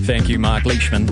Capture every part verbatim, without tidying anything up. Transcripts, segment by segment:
Thank you, Mark Leishman.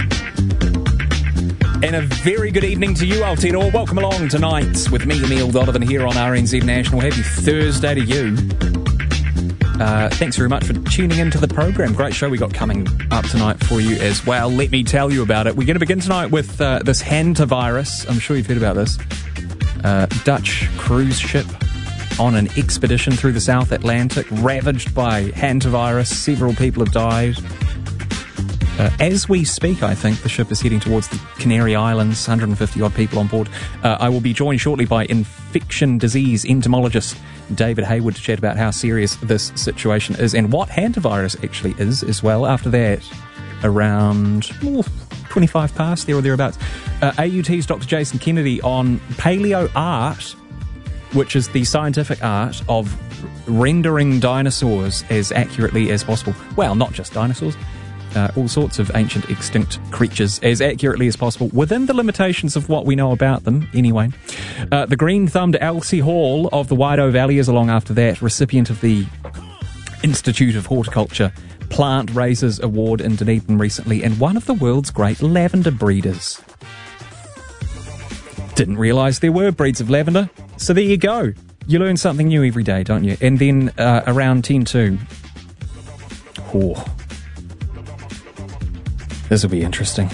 And a very good evening to you, Aotearoa. Welcome along tonight with me, Emile Donovan, here on R N Z National. Happy Thursday to you. Uh, thanks very much for tuning into the program. Great show we got coming up tonight for you as well. Let me tell you about it. We're going to begin tonight with uh, this hantavirus. I'm sure you've heard about this. Uh, Dutch cruise ship on an expedition through the South Atlantic, ravaged by hantavirus. Several people have died. Uh, as we speak, I think, the ship is heading towards the Canary Islands, one hundred fifty odd people on board. Uh, I will be joined shortly by infection disease entomologist David Hayward to chat about how serious this situation is and what hantavirus actually is as well. After that, around oh, twenty-five past, there or thereabouts, uh, A U T's Doctor Jason Kennedy on paleo art, which is the scientific art of rendering dinosaurs as accurately as possible. Well, not just dinosaurs. Uh, all sorts of ancient extinct creatures as accurately as possible within the limitations of what we know about them anyway. Uh, the green-thumbed Elsie Hall of the Waido Valley is along after that, recipient of the Institute of Horticulture Plant Raisers Award in Dunedin recently, and one of the world's great lavender breeders. Didn't realise there were breeds of lavender, so there you go. You learn something new every day, don't you? And then uh, around ten to... Oh... This will be interesting.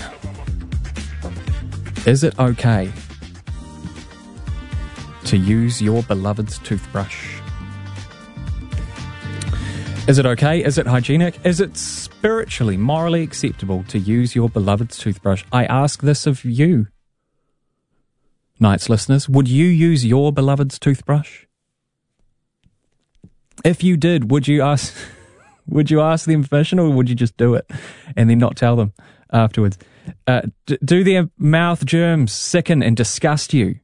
Is it okay to use your beloved's toothbrush? Is it okay? Is it hygienic? Is it spiritually, morally acceptable to use your beloved's toothbrush? I ask this of you, Night's listeners. Would you use your beloved's toothbrush? If you did, would you ask... Would you ask them permission, or would you just do it and then not tell them afterwards? Uh, d- do their mouth germs sicken and disgust you?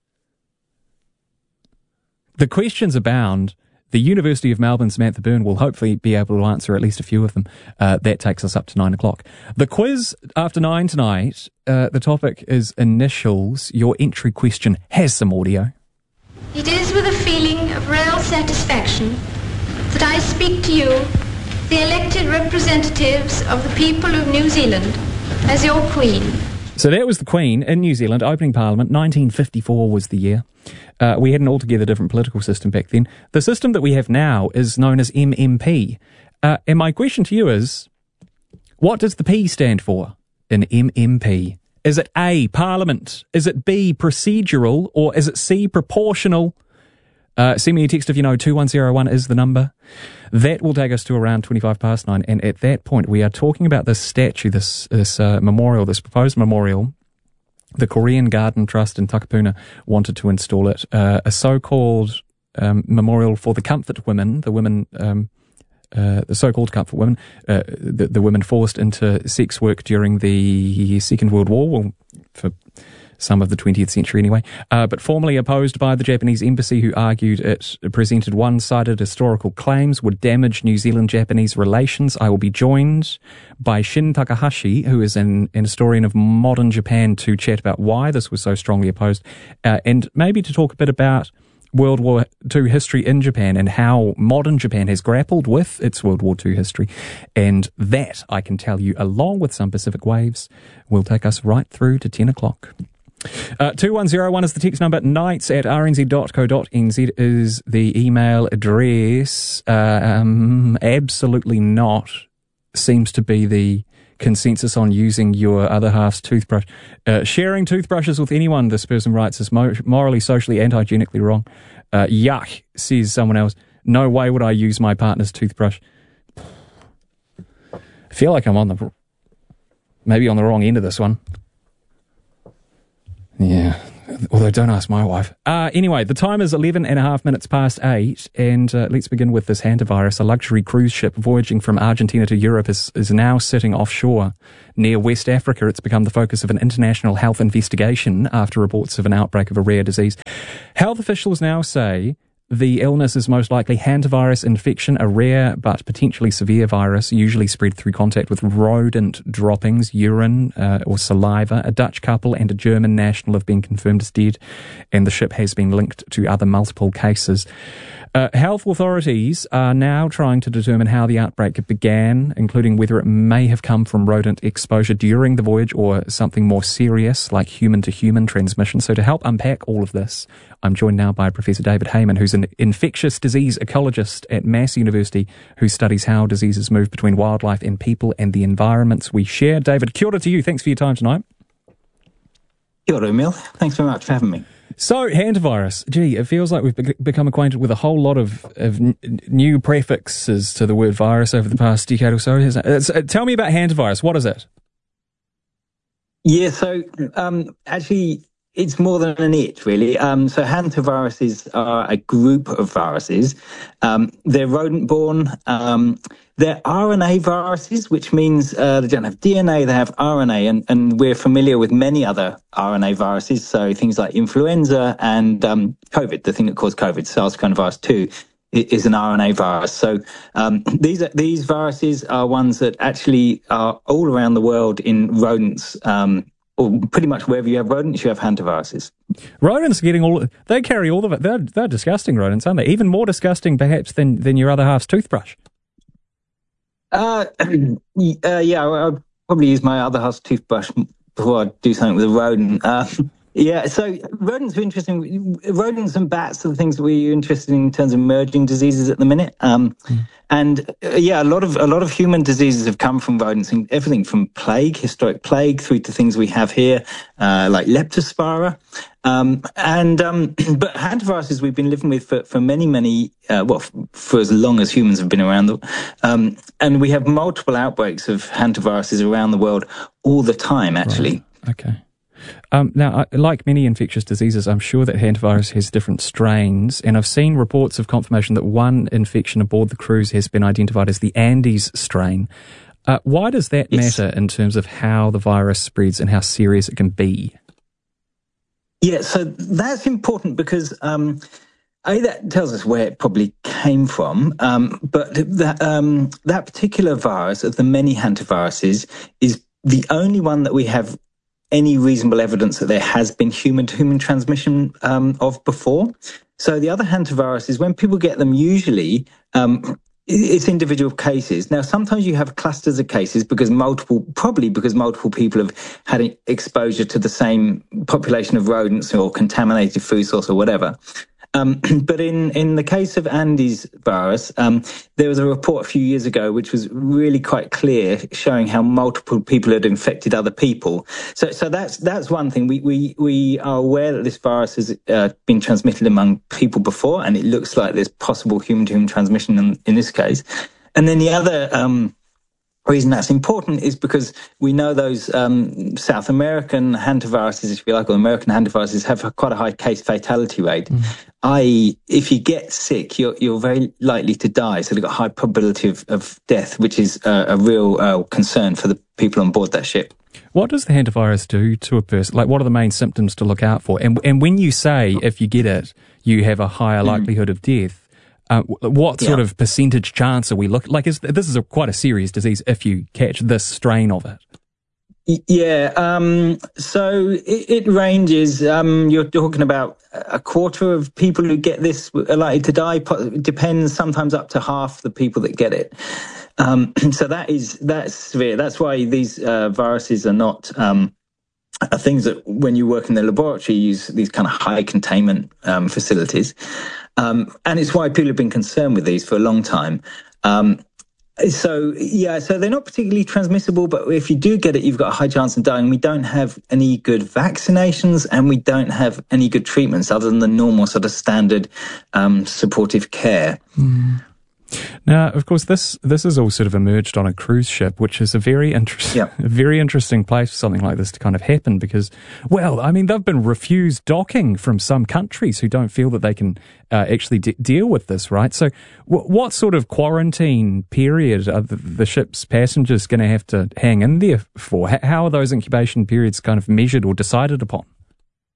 The questions abound. The University of Melbourne's Samantha Byrne will hopefully be able to answer at least a few of them. Uh, that takes us up to nine o'clock. The quiz after nine tonight, uh, the topic is initials. Your entry question has some audio. It is with a feeling of real satisfaction that I speak to you, the elected representatives of the people of New Zealand, as your Queen. So that was the Queen in New Zealand, opening Parliament. nineteen fifty-four was the year. Uh, we had an altogether different political system back then. The system that we have now is known as M M P. Uh, and my question to you is, what does the P stand for in M M P? Is it A, Parliament? Is it B, procedural? Or is it C, proportional? Uh, send me a text if you know. Two one zero one is the number. That will take us to around twenty-five past nine, and at that point we are talking about this statue, this this uh, memorial, this proposed memorial. The Korean Garden Trust in Takapuna wanted to install it, uh, a so-called um, memorial for the comfort women, the women, um, uh, the so-called comfort women, uh, the, the women forced into sex work during the Second World War, well, for some of the twentieth century anyway, uh, but formally opposed by the Japanese embassy, who argued it presented one-sided historical claims, would damage New Zealand-Japanese relations. I will be joined by Shin Takahashi, who is an, an historian of modern Japan, to chat about why this was so strongly opposed, uh, and maybe to talk a bit about World War Two history in Japan and how modern Japan has grappled with its World War Two history. And that, I can tell you, along with some Pacific waves, will take us right through to ten o'clock. Uh, two one zero one is the text number. Nights at r n z dot co dot n z is the email address. Uh, um, absolutely not seems to be the consensus on using your other half's toothbrush. Uh, sharing toothbrushes with anyone, this person writes, is mo- morally, socially and hygienically wrong. Uh, yuck, says someone else. No way would I use my partner's toothbrush. I feel like I'm on the maybe on the wrong end of this one. Yeah, although don't ask my wife. Uh, anyway, the time is eleven and a half minutes past eight, and uh, let's begin with this hantavirus. A luxury cruise ship voyaging from Argentina to Europe is, is now sitting offshore near West Africa. It's become the focus of an international health investigation after reports of an outbreak of a rare disease. Health officials now say the illness is most likely hantavirus infection, a rare but potentially severe virus, usually spread through contact with rodent droppings, urine uh, or saliva. A Dutch couple and a German national have been confirmed as dead, and the ship has been linked to other multiple cases. Uh, health authorities are now trying to determine how the outbreak began, including whether it may have come from rodent exposure during the voyage or something more serious like human-to-human transmission. So to help unpack all of this, I'm joined now by Professor David Heymann, who's an infectious disease ecologist at Mass University who studies how diseases move between wildlife and people and the environments we share. David, kia ora to you. Thanks for your time tonight. Kia ora, Emil. Thanks very much for having me. So, hantavirus, gee, it feels like we've be- become acquainted with a whole lot of, of n- new prefixes to the word virus over the past decade or so. It's, uh, tell me about hantavirus. What is it? Yeah, so um, actually, it's more than an it, really. Um, so hantaviruses are a group of viruses. Um, they're rodent-borne. Um, they're R N A viruses, which means uh, they don't have D N A, they have R N A, and, and we're familiar with many other R N A viruses, so things like influenza and um, COVID, the thing that caused COVID, SARS coronavirus two, is an R N A virus. So um, these are, these viruses are ones that actually are all around the world in rodents, um, or pretty much wherever you have rodents, you have hantaviruses. Rodents are getting all, they carry all of it. They're, they're disgusting rodents, aren't they? Even more disgusting, perhaps, than, than your other half's toothbrush. Uh, uh, yeah, I'll probably use my other half's toothbrush before I do something with a rodent. Uh, yeah, so rodents are interesting. Rodents and bats are the things that we're interested in in terms of emerging diseases at the minute. Um, mm. And uh, yeah, a lot of a lot of human diseases have come from rodents, and everything from plague, historic plague, through to things we have here, uh, like leptospira. Um, and, um, but hantaviruses we've been living with for, for many, many, uh, well, f- for as long as humans have been around. Um, and we have multiple outbreaks of hantaviruses around the world all the time, actually. Right. Okay. Um, now, like many infectious diseases, I'm sure that hantavirus has different strains, and I've seen reports of confirmation that one infection aboard the cruise has been identified as the Andes strain. Uh, why does that yes. matter in terms of how the virus spreads and how serious it can be? Yeah, so that's important because um, A, that tells us where it probably came from, um, but that, um, that particular virus of the many hantaviruses is the only one that we have any reasonable evidence that there has been human-to-human transmission um, of before. So the other hantaviruses, when people get them, usually um, it's individual cases. Now, sometimes you have clusters of cases because multiple, probably because multiple people have had exposure to the same population of rodents or contaminated food source or whatever. Um, but in, in the case of Andes virus, um, there was a report a few years ago which was really quite clear, showing how multiple people had infected other people. So, so that's that's one thing. We we we are aware that this virus has uh, been transmitted among people before, and it looks like there's possible human-to-human transmission in, in this case. And then the other um, reason that's important is because we know those um, South American hantaviruses, if you like, or American hantaviruses, have a, quite a high case fatality rate. Mm. that is, if you get sick, you're you're very likely to die. So they've got a high probability of, of death, which is a, a real uh, concern for the people on board that ship. What does the hantavirus do to a person? Like, what are the main symptoms to look out for? And and when you say if you get it, you have a higher likelihood mm. of death. Uh, what sort yeah. of percentage chance are we looking? Like, is, this is a, quite a serious disease if you catch this strain of it. Yeah, um, so it, it ranges. Um, you're talking about a quarter of people who get this are likely to die. It depends, sometimes up to half the people that get it. Um, so that is that's severe. That's why these uh, viruses are not um, are things that when you work in the laboratory, you use these kind of high containment um, facilities. Um, and it's why people have been concerned with these for a long time. Um, so, yeah, so they're not particularly transmissible, but if you do get it, you've got a high chance of dying. We don't have any good vaccinations, and we don't have any good treatments other than the normal sort of standard um, supportive care. Mm. Now, of course, this this has all sort of emerged on a cruise ship, which is a very interesting, yeah. a very interesting place for something like this to kind of happen. Because, well, I mean, they've been refused docking from some countries who don't feel that they can uh, actually de- deal with this, right? So, w- what sort of quarantine period are the, the ship's passengers going to have to hang in there for? H- how are those incubation periods kind of measured or decided upon?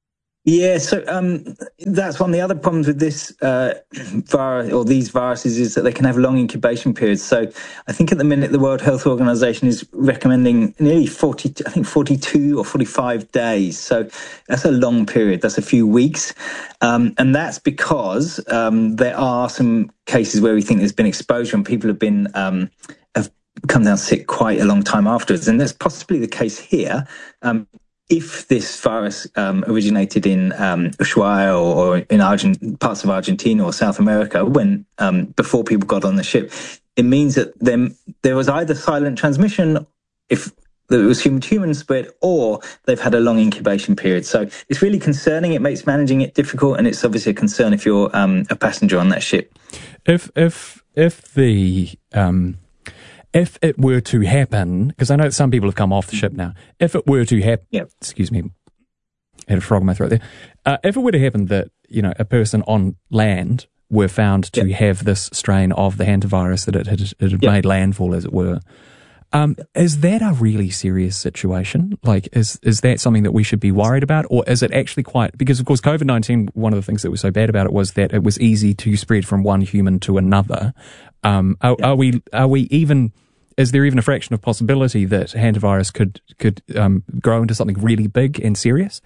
Yeah, so um, that's one of the other problems with this uh, virus or these viruses is that they can have long incubation periods. So I think at the minute the World Health Organization is recommending nearly forty, I think forty-two or forty-five days. So that's a long period. That's a few weeks. Um, and that's because um, there are some cases where we think there's been exposure and people have been um, have come down sick quite a long time afterwards. And that's possibly the case here. Um, If this virus um, originated in um, Ushuaia or, or in Argent- parts of Argentina or South America, when um, before people got on the ship, it means that them, there was either silent transmission, if it was human-to-human spread, or they've had a long incubation period. So it's really concerning. It makes managing it difficult, and it's obviously a concern if you're um, a passenger on that ship. If if if the um If it were to happen, because I know that some people have come off the ship now, if it were to happen, yep. excuse me, I had a frog in my throat there. Uh, if it were to happen that, you know, a person on land were found to yep. have this strain of the hantavirus, that it had, it had yep. made landfall, as it were, um, is that a really serious situation? Like, is is that something that we should be worried about? Or is it actually quite, because of course COVID nineteen, one of the things that was so bad about it was that it was easy to spread from one human to another. Um, are, yep. are we, are we even... Is there even a fraction of possibility that hantavirus could could um, grow into something really big and serious?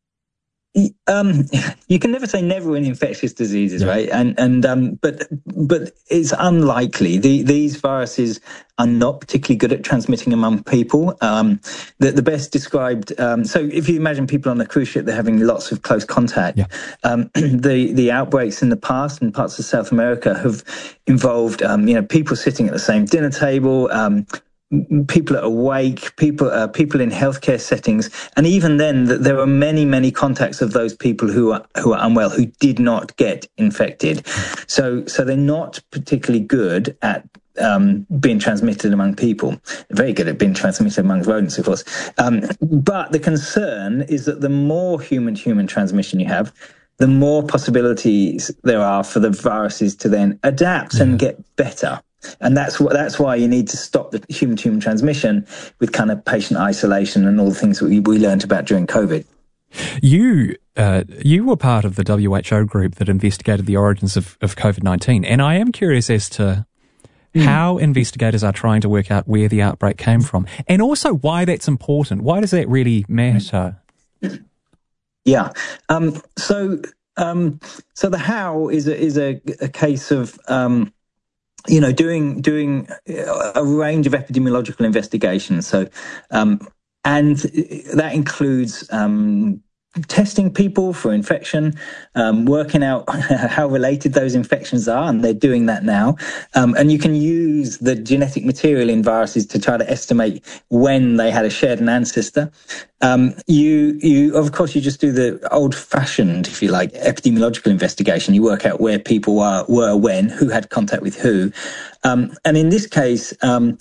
Um, you can never say never in infectious diseases, yeah. right? And and um, but but it's unlikely. The, these viruses are not particularly good at transmitting among people. Um, the, the best described. Um, so if you imagine people on a cruise ship, they're having lots of close contact. Yeah. Um, the the outbreaks in the past in parts of South America have involved um, you know people sitting at the same dinner table. Um, People are awake, people uh, people in healthcare settings, and even then, there are many, many contacts of those people who are who are unwell who did not get infected. So, so they're not particularly good at um, being transmitted among people. They're very good at being transmitted among rodents, of course. Um, but the concern is that the more human-to-human transmission you have, the more possibilities there are for the viruses to then adapt and get better. And that's what, that's why you need to stop the human-to-human transmission with kind of patient isolation and all the things that we, we learned about during COVID. You uh, you were part of the W H O group that investigated the origins of, of COVID nineteen, and I am curious as to mm. how investigators are trying to work out where the outbreak came from, and also why that's important. Why does that really matter? Yeah. Um, so um, so the how is a, is a, a case of um, you know, doing doing a range of epidemiological investigations. So, um, and that includes um, testing people for infection, um, working out how related those infections are, and they're doing that now. Um, and you can use the genetic material in viruses to try to estimate when they had a shared an ancestor. Um, you, you, of course, you just do the old-fashioned, if you like, epidemiological investigation. You work out where people are, were when, who had contact with who. Um, and in this case, um,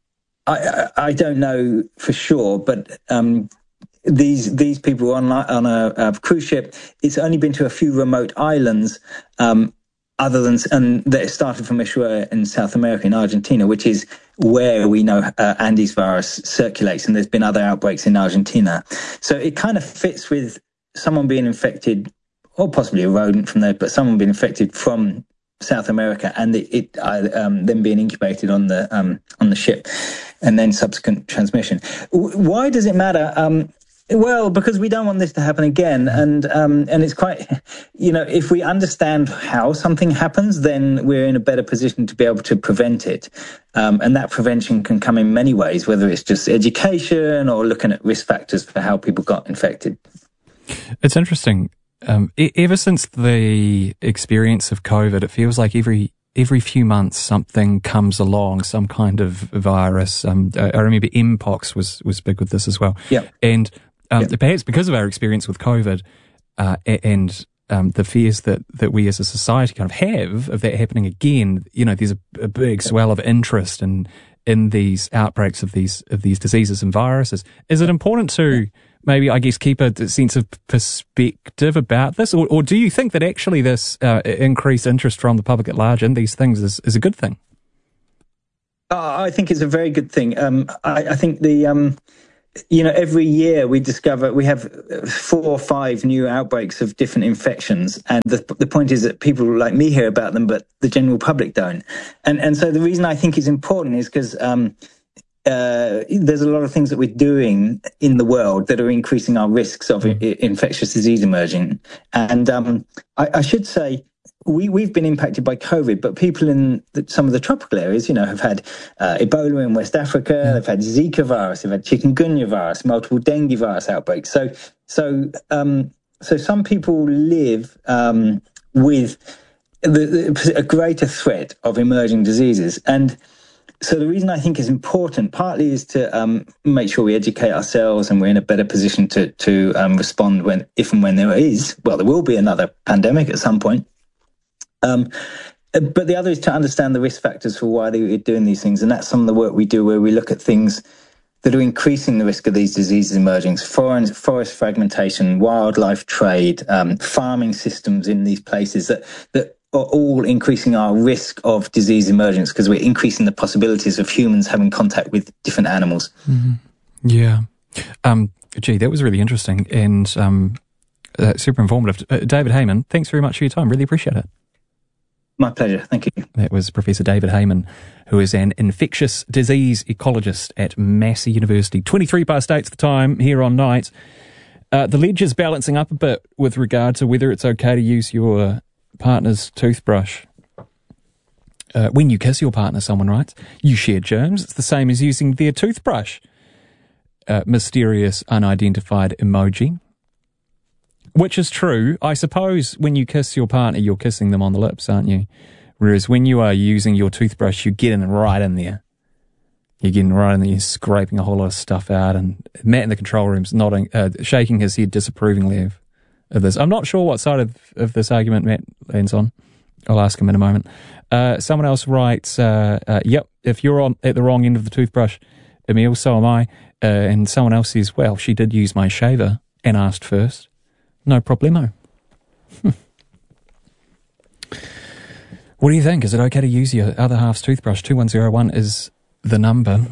I, I, I don't know for sure, but um, these these people on on a, a cruise ship, it's only been to a few remote islands, um, other than and that started from Ushuaia in South America, in Argentina, which is where we know uh, Andes virus circulates, and there's been other outbreaks in Argentina. So it kind of fits with someone being infected, or possibly a rodent from there, but someone being infected from South America, and it, it uh, um, then being incubated on the um, on the ship, and then subsequent transmission. W- why does it matter? Um, Well, because we don't want this to happen again. And um, and it's quite, you know, if we understand how something happens, then we're in a better position to be able to prevent it. Um, and that prevention can come in many ways, whether it's just education or looking at risk factors for how people got infected. It's interesting. Um, e- ever since the experience of COVID, it feels like every every few months something comes along, some kind of virus. Um, I remember Mpox was, was big with this as well. Yeah. And Um, yeah. perhaps because of our experience with COVID uh, and um, the fears that, that we as a society kind of have of that happening again, you know, there's a, a big swell of interest in in these outbreaks of these of these diseases and viruses. Is it important to maybe, I guess, keep a sense of perspective about this, or, or do you think that actually this uh, increased interest from the public at large in these things is, is a good thing? Uh, I think it's a very good thing. Um, I, I think the um, you know, every year we discover we have four or five new outbreaks of different infections. And the, the point is that people like me hear about them, but the general public don't. And and so the reason I think it's important is because um, uh, there's a lot of things that we're doing in the world that are increasing our risks of I- infectious disease emerging. And um, I, I should say, We, we've been impacted by COVID, but people in the, some of the tropical areas, you know, have had uh, Ebola in West Africa, yeah. they've had Zika virus, they've had chikungunya virus, multiple dengue virus outbreaks. So, so, um, so some people live um, with the, the, a greater threat of emerging diseases. And so the reason I think is important, partly is to um, make sure we educate ourselves and we're in a better position to, to um, respond when, if and when there is, well, there will be another pandemic at some point. Um, but the other is to understand the risk factors for why they're doing these things. And that's some of the work we do where we look at things that are increasing the risk of these diseases emerging. Forest, forest fragmentation, wildlife trade, um, farming systems in these places that, that are all increasing our risk of disease emergence because we're increasing the possibilities of humans having contact with different animals. Mm-hmm. Yeah. Um, gee, that was really interesting and um, uh, super informative. Uh, David Heyman, thanks very much for your time. Really appreciate it. My pleasure. Thank you. That was Professor David Heyman, who is an infectious disease ecologist at Massey University. twenty-three past eight's the time here on Night. Uh, the ledger's balancing up a bit with regard to whether it's okay to use your partner's toothbrush. Uh, when you kiss your partner, someone writes, you share germs. It's the same as using their toothbrush. Uh, mysterious, unidentified emoji. Which is true. I suppose when you kiss your partner, you're kissing them on the lips, aren't you? Whereas when you are using your toothbrush, you're getting right in there. You're getting right in there, you're scraping a whole lot of stuff out. And Matt in the control room's nodding, uh, shaking his head disapprovingly of, of this. I'm not sure what side of, of this argument Matt lands on. I'll ask him in a moment. Uh, someone else writes, uh, uh, yep, if you're on at the wrong end of the toothbrush, Emil, so am I. Uh, and someone else says, well, she did use my shaver and asked first. No problemo. What do you think? Is it okay to use your other half's toothbrush? two one zero one is the number.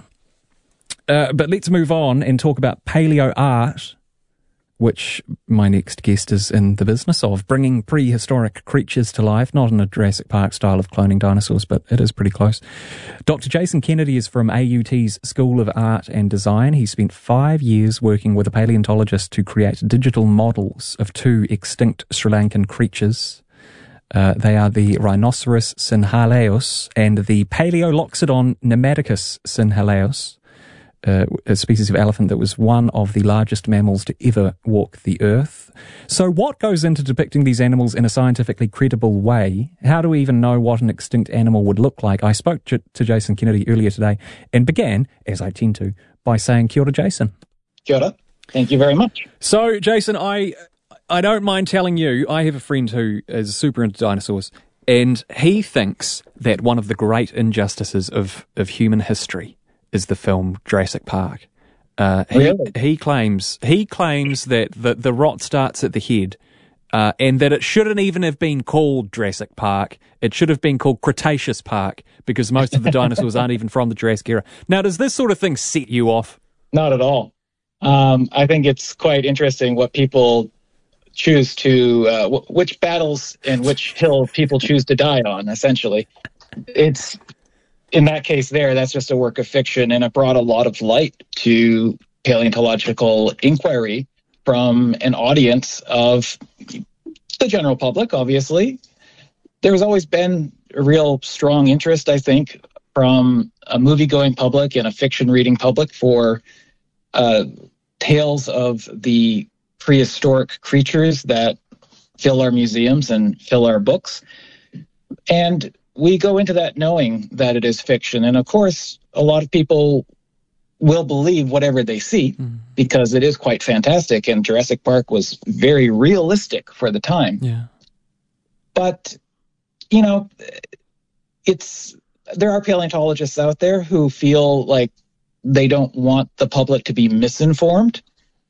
Uh, but let's move on and talk about paleo art, which my next guest is in the business of, bringing prehistoric creatures to life, not in a Jurassic Park style of cloning dinosaurs, but it is pretty close. Doctor Jason Kennedy is from A U T's School of Art and Design. He spent five years working with a paleontologist to create digital models of two extinct Sri Lankan creatures. Uh, they are the Rhinoceros synhalaeus and the Paleoloxodon pneumaticus synhalaeus. Uh, a species of elephant that was one of the largest mammals to ever walk the earth. So what goes into depicting these animals in a scientifically credible way? How do we even know what an extinct animal would look like? I spoke to, to Jason Kennedy earlier today and began, as I tend to, by saying kia ora, Jason. Kia ora. Thank you very much. So, Jason, I I don't mind telling you, I have a friend who is super into dinosaurs, and he thinks that one of the great injustices of, of human history is the film Jurassic Park. Uh, he, really? he claims he claims that the, the rot starts at the head, uh, and that it shouldn't even have been called Jurassic Park. It should have been called Cretaceous Park, because most of the dinosaurs aren't even from the Jurassic era. Now, does this sort of thing set you off? Not at all. Um, I think it's quite interesting what people choose to, uh, w- which battles and which hill people choose to die on, essentially. It's... In that case there, that's just a work of fiction, and it brought a lot of light to paleontological inquiry from an audience of the general public, obviously. There's always been a real strong interest, I think, from a movie-going public and a fiction-reading public for uh, tales of the prehistoric creatures that fill our museums and fill our books. And we go into that knowing that it is fiction. And of course, a lot of people will believe whatever they see mm. because it is quite fantastic. And Jurassic Park was very realistic for the time. Yeah. But, you know, it's there are paleontologists out there who feel like they don't want the public to be misinformed.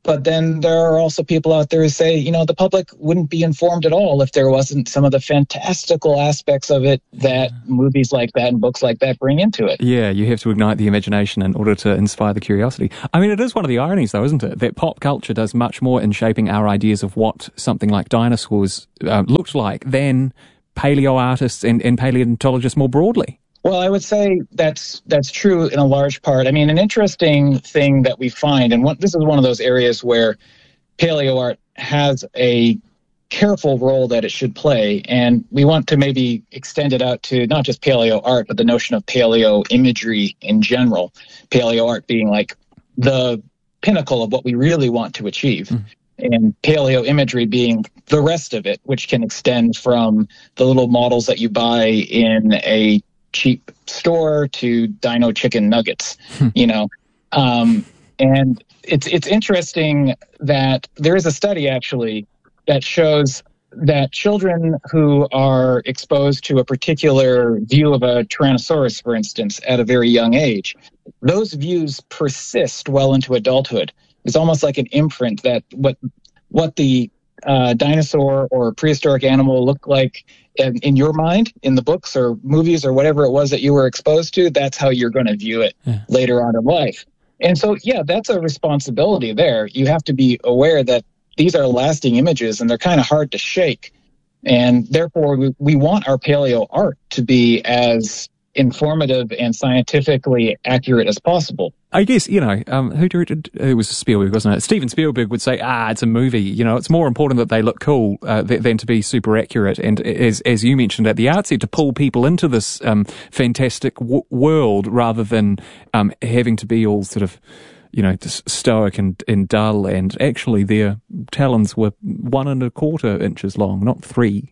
But then there are also people out there who say, you know, the public wouldn't be informed at all if there wasn't some of the fantastical aspects of it that movies like that and books like that bring into it. Yeah, you have to ignite the imagination in order to inspire the curiosity. I mean, it is one of the ironies, though, isn't it, that pop culture does much more in shaping our ideas of what something like dinosaurs uh, looked like than paleo artists and, and paleontologists more broadly. Well, I would say that's that's true in a large part. I mean, an interesting thing that we find, and what, this is one of those areas where paleo art has a careful role that it should play, and we want to maybe extend it out to not just paleo art, but the notion of paleo imagery in general. Paleo art being like the pinnacle of what we really want to achieve. Mm. And paleo imagery being the rest of it, which can extend from the little models that you buy in a cheap store to dino chicken nuggets, hmm. you know. Um, and it's it's interesting that there is a study actually that shows that children who are exposed to a particular view of a Tyrannosaurus, for instance, at a very young age, those views persist well into adulthood. It's almost like an imprint that what what the uh, dinosaur or prehistoric animal looked like in, in your mind, in the books or movies or whatever it was that you were exposed to, that's how you're going to view it yeah. later on in life. And so, yeah, that's a responsibility there. You have to be aware that these are lasting images and they're kind of hard to shake. And therefore, we, we want our paleo art to be as informative and scientifically accurate as possible. I guess, you know, um, who directed, it was Spielberg, wasn't it? Steven Spielberg would say, ah, it's a movie. You know, it's more important that they look cool uh, th- than to be super accurate. And as as you mentioned at the outset, to pull people into this um, fantastic w- world rather than um, having to be all sort of, you know, stoic and, and dull. And actually their talons were one and a quarter inches long, not three.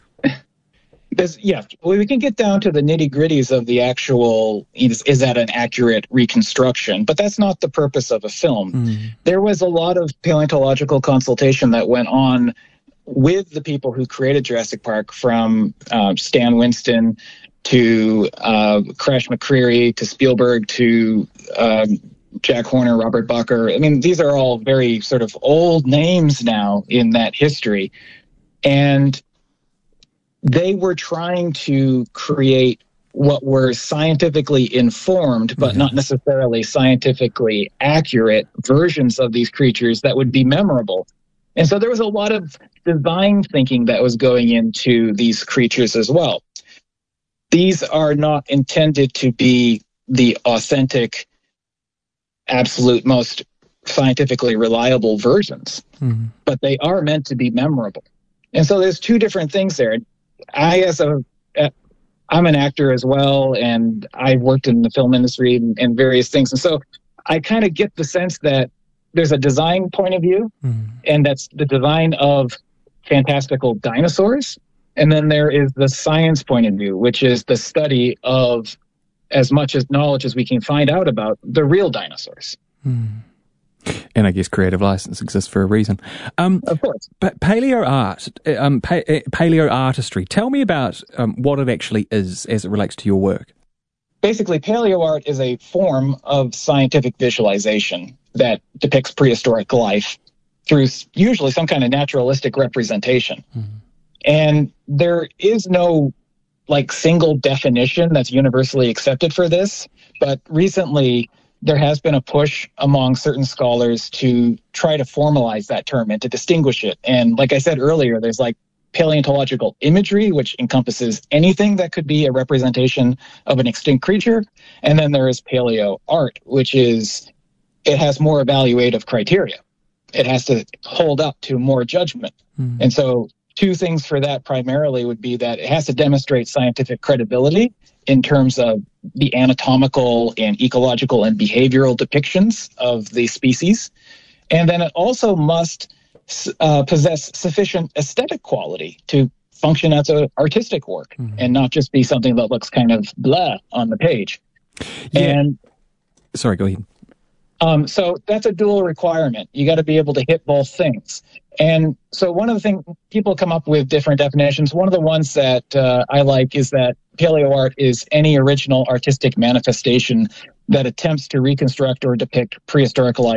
There's, yeah, well, we can get down to the nitty-gritties of the actual, is, is that an accurate reconstruction? But that's not the purpose of a film. Mm. There was a lot of paleontological consultation that went on with the people who created Jurassic Park, from uh, Stan Winston to uh, Crash McCreery to Spielberg to um, Jack Horner, Robert Bacher. I mean, these are all very sort of old names now in that history. And they were trying to create what were scientifically informed, but mm-hmm. not necessarily scientifically accurate versions of these creatures that would be memorable. And so there was a lot of design thinking that was going into these creatures as well. These are not intended to be the authentic, absolute, most scientifically reliable versions, mm-hmm. but they are meant to be memorable. And so there's two different things there. I, as a, I'm an actor as well, and I've worked in the film industry and, and various things. And so I kind of get the sense that there's a design point of view, mm. and that's the design of fantastical dinosaurs. And then there is the science point of view, which is the study of as much as knowledge as we can find out about the real dinosaurs. Mm. And I guess creative license exists for a reason. Um, of course. But paleo art, um, pa- paleo artistry, tell me about um, what it actually is as it relates to your work. Basically, paleo art is a form of scientific visualization that depicts prehistoric life through usually some kind of naturalistic representation. Mm-hmm. And there is no like single definition that's universally accepted for this, but recently there has been a push among certain scholars to try to formalize that term and to distinguish it. And like I said earlier, there's like paleontological imagery, which encompasses anything that could be a representation of an extinct creature. And then there is paleo art, which is, it has more evaluative criteria. It has to hold up to more judgment. Mm. And so two things for that primarily would be that it has to demonstrate scientific credibility in terms of the anatomical and ecological and behavioral depictions of the species. And then it also must uh, possess sufficient aesthetic quality to function as an artistic work, mm-hmm. and not just be something that looks kind of blah on the page. Yeah. And sorry, go ahead. Um, so that's a dual requirement. You got to be able to hit both things. And so one of the things, people come up with different definitions. One of the ones that uh, I like is that paleo art is any original artistic manifestation that attempts to reconstruct or depict prehistoric life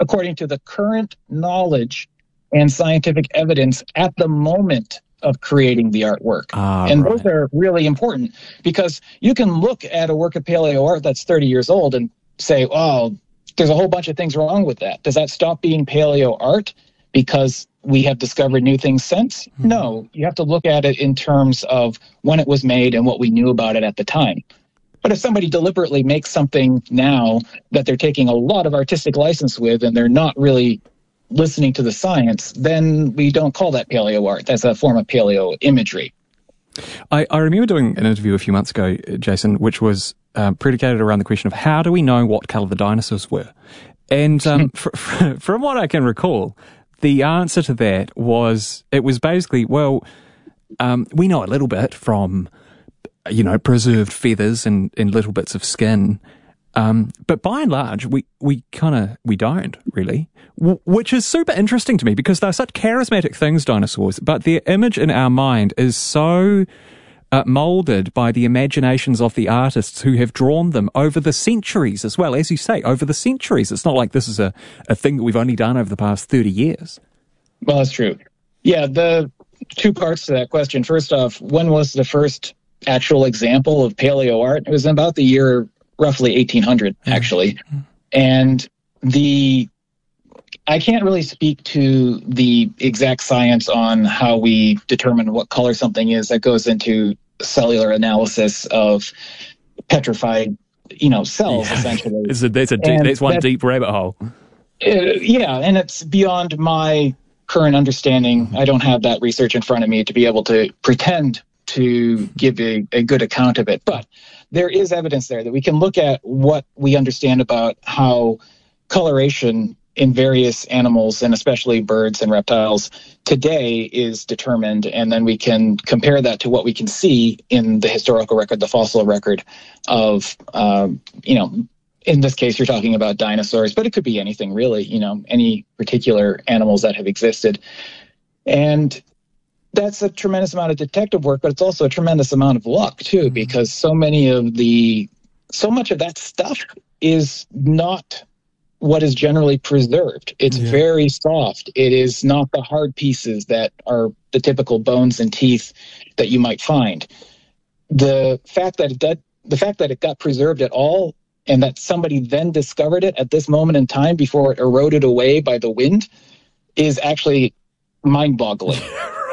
according to the current knowledge and scientific evidence at the moment of creating the artwork. Ah, and right. those are really important, because you can look at a work of paleo art that's thirty years old and say, oh, there's a whole bunch of things wrong with that. Does that stop being paleo art because we have discovered new things since? Mm-hmm. No, you have to look at it in terms of when it was made and what we knew about it at the time. But if somebody deliberately makes something now that they're taking a lot of artistic license with and they're not really listening to the science, then we don't call that paleo art. That's a form of paleo imagery. I, I remember doing an interview a few months ago, Jason, which was uh, predicated around the question of how do we know what colour the dinosaurs were? And um, fr- fr- from what I can recall, the answer to that was, it was basically, well, um, we know a little bit from, you know, preserved feathers and, and little bits of skin. Um, but by and large, we, we kind of, we don't really, w- which is super interesting to me because they're such charismatic things, dinosaurs, but their image in our mind is so uh, molded by the imaginations of the artists who have drawn them over the centuries as well. As you say, over the centuries. It's not like this is a, a thing that we've only done over the past thirty years. Well, that's true. Yeah, the two parts to that question. First off, when was the first actual example of paleo art? It was in about the year roughly eighteen hundred, actually. Mm-hmm. And the I can't really speak to the exact science on how we determine what color something is. That goes into cellular analysis of petrified, you know, cells, yeah. essentially. It's a, that's, a deep, that's one that, deep rabbit hole. Uh, yeah, and it's beyond my current understanding. Mm-hmm. I don't have that research in front of me to be able to pretend to give a, a good account of it. But there is evidence there that we can look at what we understand about how coloration in various animals, and especially birds and reptiles, today is determined, and then we can compare that to what we can see in the historical record, the fossil record of, um, you know, in this case, you're talking about dinosaurs, but it could be anything really, you know, any particular animals that have existed. And that's a tremendous amount of detective work, but it's also a tremendous amount of luck too, because so many of the, so much of that stuff is not what is generally preserved. It's yeah. very soft. It is not the hard pieces that are the typical bones and teeth that you might find. The fact that it did, the fact that it got preserved at all, and that somebody then discovered it at this moment in time before it eroded away by the wind, is actually mind-boggling.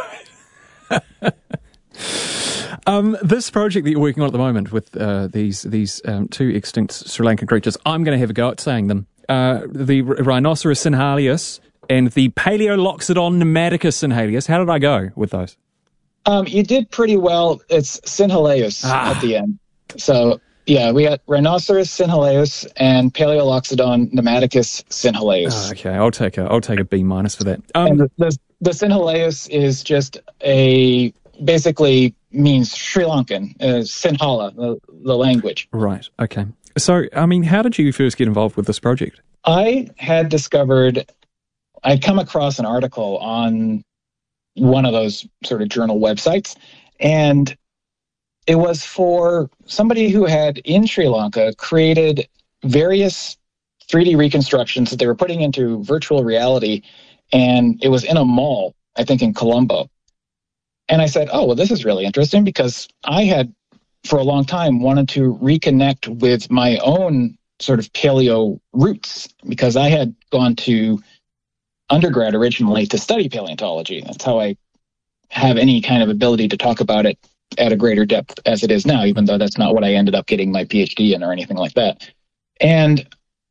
um, this project that you're working on at the moment with uh, these these um, two extinct Sri Lankan creatures, I'm going to have a go at saying them. Uh, the Rhinoceros synhalius and the Paleoloxodon pneumaticus synhalius. How did I go with those? Um, you did pretty well. It's synhalaeus ah. at the end. So, yeah, we got Rhinoceros synhalaeus and Paleoloxodon pneumaticus synhalaeus. Oh, okay, I'll take a I'll take a B minus for that. Um, and the, the, the synhalaeus is just a basically means Sri Lankan, uh, Sinhala, the, the language. Right. Okay. So, I mean, how did you first get involved with this project? I had discovered, I'd come across an article on one of those sort of journal websites, and it was for somebody who had, in Sri Lanka, created various three D reconstructions that they were putting into virtual reality, and it was in a mall, I think in Colombo. And I said, oh, well, this is really interesting, because I had, for a long time, wanted to reconnect with my own sort of paleo roots, because I had gone to undergrad originally to study paleontology. That's how I have any kind of ability to talk about it at a greater depth as it is now, even though that's not what I ended up getting my PhD in or anything like that. And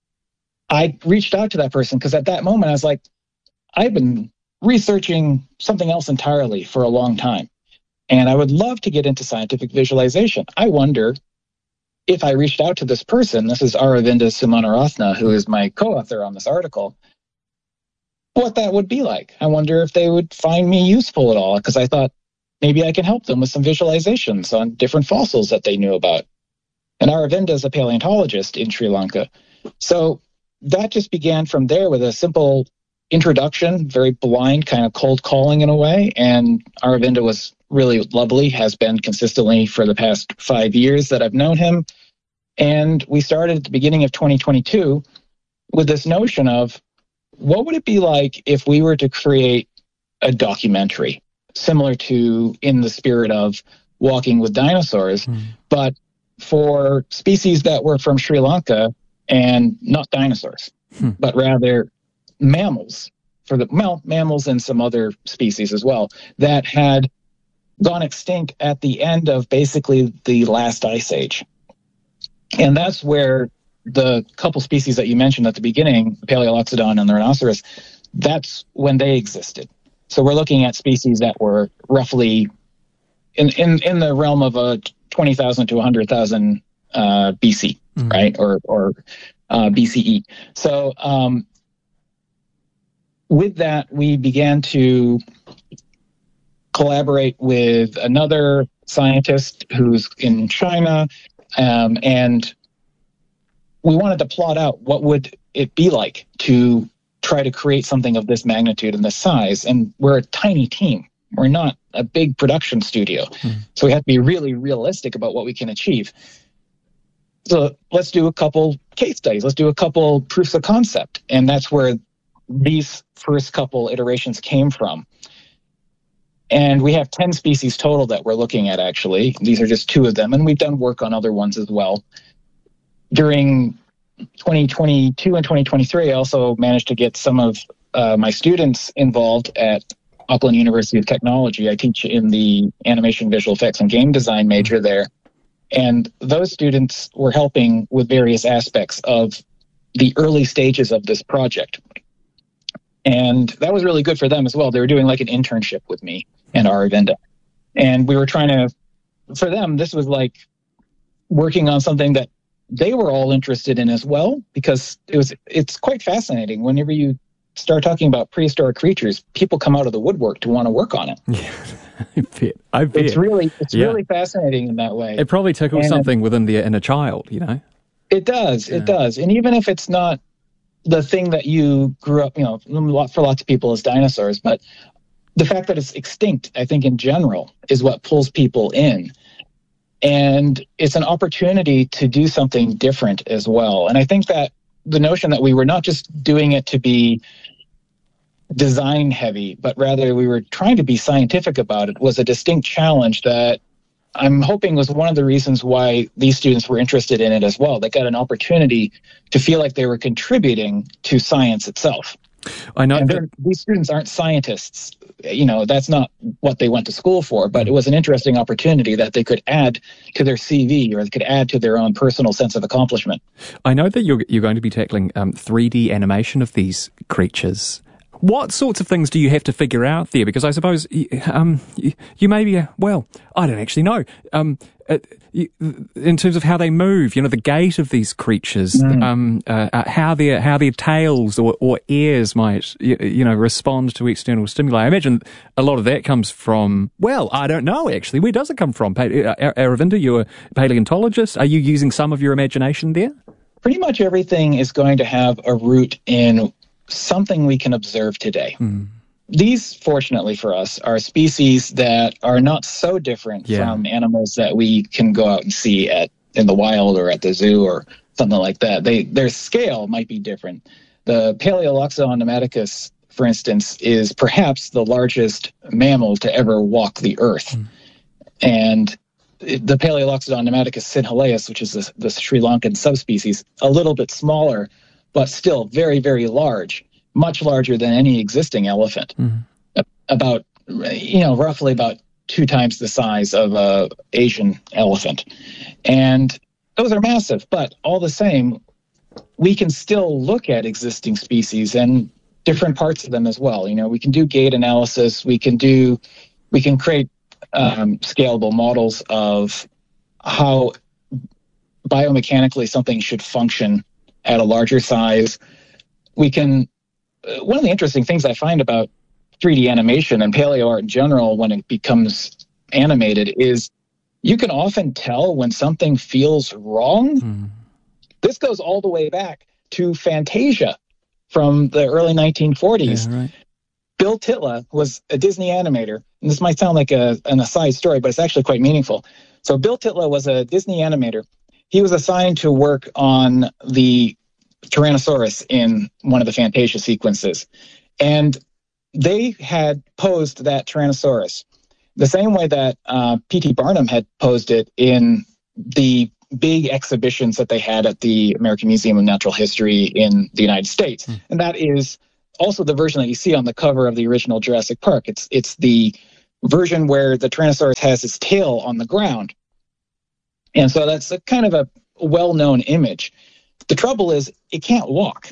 I reached out to that person because at that moment I was like, I've been researching something else entirely for a long time, and I would love to get into scientific visualization. I wonder if I reached out to this person, this is Aravinda Sumanaratna, who is my co-author on this article, what that would be like. I wonder if they would find me useful at all, because I thought maybe I can help them with some visualizations on different fossils that they knew about. And Aravinda is a paleontologist in Sri Lanka. So that just began from there with a simple introduction, very blind, kind of cold calling in a way. And Aravinda was really lovely, has been consistently for the past five years that I've known him. And we started at the beginning of twenty twenty-two with this notion of, what would it be like if we were to create a documentary similar to In the Spirit of Walking with Dinosaurs, mm. but for species that were from Sri Lanka and not dinosaurs, hmm. but rather mammals, for the well, mammals and some other species as well, that had gone extinct at the end of basically the last ice age. And that's where the couple species that you mentioned at the beginning, Paleoloxodon and the rhinoceros, that's when they existed. So we're looking at species that were roughly in, in, in the realm of a twenty thousand to one hundred thousand uh, B C, mm-hmm. right? Or, or uh, B C E. So um, with that, we began to collaborate with another scientist who's in China, um, and we wanted to plot out what would it be like to try to create something of this magnitude and this size. And we're a tiny team. We're not a big production studio. Mm. So we have to be really realistic about what we can achieve. So let's do a couple case studies. Let's do a couple proofs of concept. And that's where these first couple iterations came from. And we have ten species total that we're looking at, actually. These are just two of them. And we've done work on other ones as well. During twenty twenty-two and twenty twenty-three, I also managed to get some of uh, my students involved at Auckland University of Technology. I teach in the animation, visual effects, and game design major there. And those students were helping with various aspects of the early stages of this project. And that was really good for them as well. They were doing like an internship with me and Aravinda. And we were trying to, for them, this was like working on something that they were all interested in as well, because it was, it's quite fascinating. Whenever you start talking about prehistoric creatures, people come out of the woodwork to want to work on it. Yeah, I bet. I bet. It's really, it's yeah. really fascinating in that way. It probably tickles and something within the inner child, you know? It does, yeah. it does. And even if it's not the thing that you grew up, you know, for lots of people is dinosaurs, but the fact that it's extinct, I think in general, is what pulls people in. And it's an opportunity to do something different as well. And I think that the notion that we were not just doing it to be design heavy, but rather we were trying to be scientific about it was a distinct challenge that I'm hoping was one of the reasons why these students were interested in it as well. They got an opportunity to feel like they were contributing to science itself. I know that these students aren't scientists. You know, that's not what they went to school for, but it was an interesting opportunity that they could add to their C V, or they could add to their own personal sense of accomplishment. I know that you're, you're going to be tackling um, three D animation of these creatures. What sorts of things do you have to figure out there? Because I suppose um, you, you may be, well, I don't actually know. Um, uh, you, in terms of how they move, you know, the gait of these creatures, mm. um, uh, uh, how their how their tails or, or ears might, you, you know, respond to external stimuli. I imagine a lot of that comes from, well, I don't know, actually. Where does it come from? Aravinda, you're a paleontologist. Are you using some of your imagination there? Pretty much everything is going to have a root in something we can observe today. Mm. These, fortunately for us, are species that are not so different yeah. from animals that we can go out and see at in the wild or at the zoo or something like that. They their scale might be different. The Paleoloxodon pneumaticus, for instance, is perhaps the largest mammal to ever walk the earth. Mm. And the Paleoloxodon pneumaticus sinhaleus, which is the, the Sri Lankan subspecies, a little bit smaller, but still very, very large, much larger than any existing elephant. Mm-hmm. About, you know, roughly about two times the size of a Asian elephant. And those are massive, but all the same, we can still look at existing species and different parts of them as well. You know, we can do gait analysis, we can do, we can create um, scalable models of how biomechanically something should function at a larger size. We can, uh, one of the interesting things I find about three D animation and paleo art in general when it becomes animated is you can often tell when something feels wrong. Mm. This goes all the way back to Fantasia from the early nineteen forties. Yeah, right. Bill Titla was a Disney animator, and this might sound like a, an aside story, but it's actually quite meaningful. So Bill Titla was a Disney animator. He was assigned to work on the Tyrannosaurus in one of the Fantasia sequences. And they had posed that Tyrannosaurus the same way that uh, P T Barnum had posed it in the big exhibitions that they had at the American Museum of Natural History in the United States. Mm. And that is also the version that you see on the cover of the original Jurassic Park. It's it's the version where the Tyrannosaurus has its tail on the ground. And so that's a kind of a well-known image. The trouble is it can't walk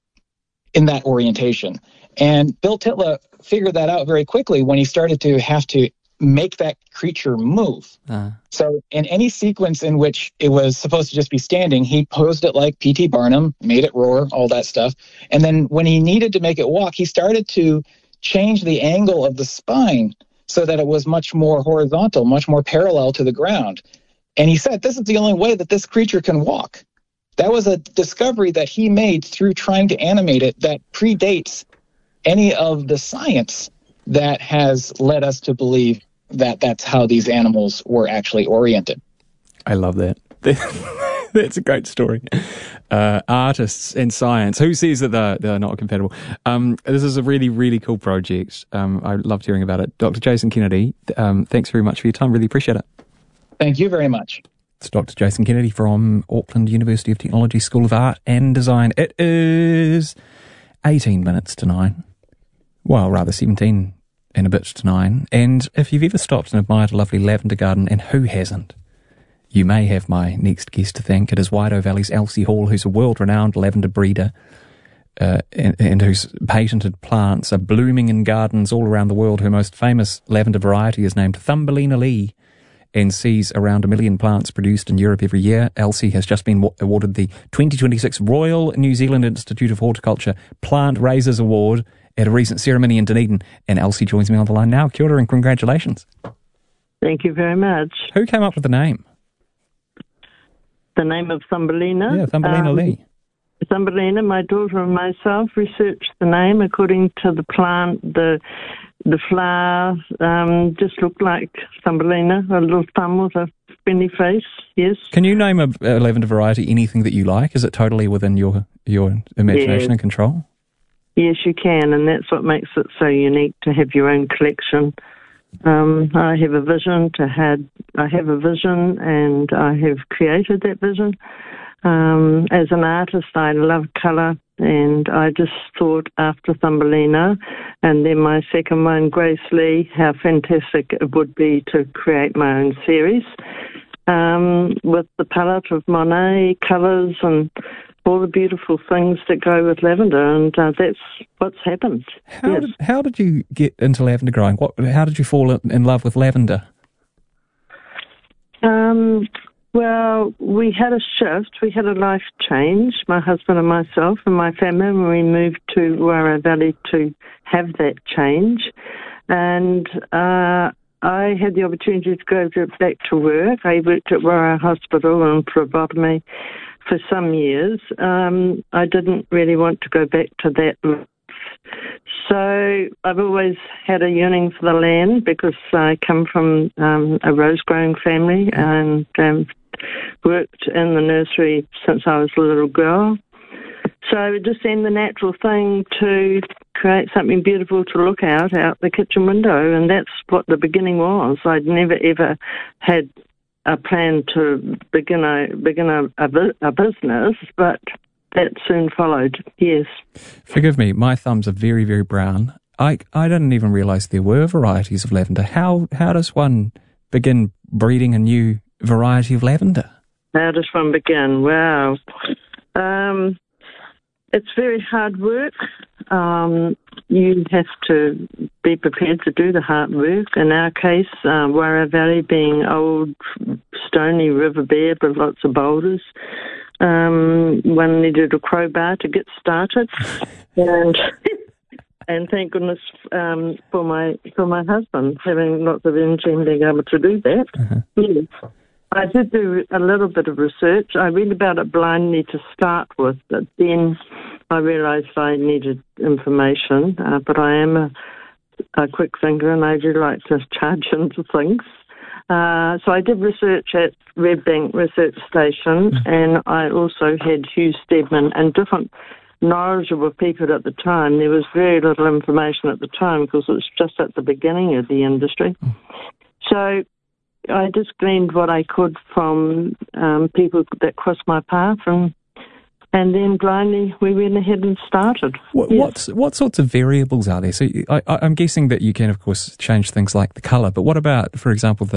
in that orientation. And Bill Tytla figured that out very quickly when he started to have to make that creature move. Uh. So in any sequence in which it was supposed to just be standing, he posed it like P T Barnum, made it roar, all that stuff. And then when he needed to make it walk, he started to change the angle of the spine so that it was much more horizontal, much more parallel to the ground. And he said, this is the only way that this creature can walk. That was a discovery that he made through trying to animate it that predates any of the science that has led us to believe that that's how these animals were actually oriented. I love that. That's a great story. Uh, artists and science. Who says that they're, they're not compatible? Um, this is a really, really cool project. Um, I loved hearing about it. Doctor Jason Kennedy, um, thanks very much for your time. Really appreciate it. Thank you very much. It's Doctor Jason Kennedy from Auckland University of Technology School of Art and Design. It is eighteen minutes to nine. Well, rather seventeen and a bit to nine. And if you've ever stopped and admired a lovely lavender garden, and who hasn't, you may have my next guest to thank. It is Waido Valley's Elsie Hall, who's a world-renowned lavender breeder uh, and, and whose patented plants are blooming in gardens all around the world. Her most famous lavender variety is named Thumbelina Lee and sees around a million plants produced in Europe every year. Elsie has just been awarded the twenty twenty-six Royal New Zealand Institute of Horticulture Plant Raisers Award at a recent ceremony in Dunedin. And Elsie joins me on the line now. Kia ora and congratulations. Thank you very much. Who came up with the name? The name of Thumbelina? Yeah, Thumbelina um, Lee. Thumbelina, my daughter and myself researched the name according to the plant. The the flower um, just looked like Thumbelina, a little thumb with a spinny face, yes. Can you name a, a lavender variety, anything that you like? Is it totally within your, your imagination yes. and control? Yes, you can, and that's what makes it so unique to have your own collection. Um, I have a vision to had. I have a vision, and I have created that vision. Um, as an artist, I love colour, and I just thought after Thumbelina, and then my second one, Grace Lee, how fantastic it would be to create my own series um, with the palette of Monet colours and all the beautiful things that go with lavender, and uh, that's what's happened. How, yes. did, how did you get into lavender growing? What? How did you fall in love with lavender? Um, well, we had a shift. We had a life change, my husband and myself and my family, when we moved to Wairau Valley to have that change. And uh, I had the opportunity to go to, back to work. I worked at Wairau Hospital in phlebotomy for some years. Um, I didn't really want to go back to that life. So I've always had a yearning for the land because I come from um, a rose-growing family and um, worked in the nursery since I was a little girl. So it just seemed the natural thing to create something beautiful to look out out the kitchen window, and that's what the beginning was. I'd never ever had a plan to begin a begin a, a, a business, but that soon followed, yes. Forgive me, my thumbs are very, very brown. I I didn't even realise there were varieties of lavender. How how does one begin breeding a new variety of lavender? How does one begin? Wow. Um, it's very hard work. Um, you have to be prepared to do the hard work. In our case, uh, Wairau Valley being old, stony riverbed with lots of boulders, um, one needed a crowbar to get started, and and thank goodness um, for my for my husband having lots of energy and being able to do that. Uh-huh. Yes. I did do a little bit of research. I read about it blindly to start with, but then I realised I needed information. Uh, but I am a, a quick thinker, and I do like to charge into things. Uh, so I did research at Redbank Research Station, mm. and I also had Hugh Steadman and different knowledgeable people at the time. There was very little information at the time because it was just at the beginning of the industry. Mm. So I just gleaned what I could from um, people that crossed my path, and and then blindly we went ahead and started. What, yes. what's, what sorts of variables are there? So I, I'm guessing that you can, of course, change things like the colour, but what about, for example, the